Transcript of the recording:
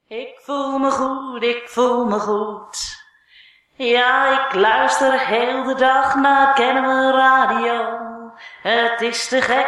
Ik voel me goed, ik voel me goed. Ja, ik luister heel de dag naar Kennemer Radio. Het is te gek